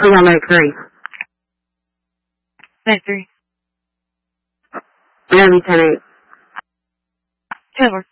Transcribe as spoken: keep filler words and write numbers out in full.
We got Meg three. Meg three. Maybe ten eight. Taylor.